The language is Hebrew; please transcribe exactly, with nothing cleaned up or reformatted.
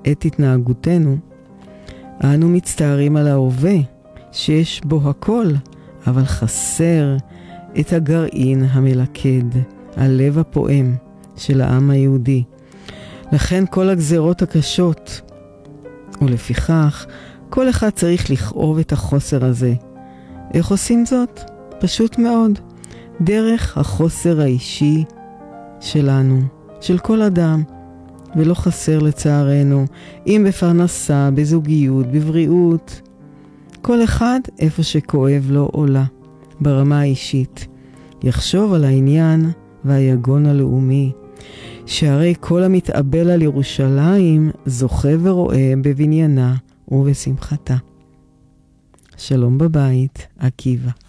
את התנהגותנו, אנו מצטערים על ההווה שיש בו הכל, אבל חסר את הגרעין המלכד, הלב הפועם של העם היהודי. לכן כל הגזרות הקשות, ולפיכך כל אחד צריך לכאוב את החוסר הזה. איך עושים זאת? פשוט מאוד. דרך החוסר האישי שלנו, של כל אדם, ולא חסר לצערנו, אם בפרנסה, בזוגיות, בבריאות. כל אחד איפה שכואב לו עולה, ברמה האישית. יחשוב על העניין והיגון הלאומי, שהרי כל המתאבל על ירושלים זוכה ורואה בבניינה ובשמחתה. שלום בבית, עקיבא.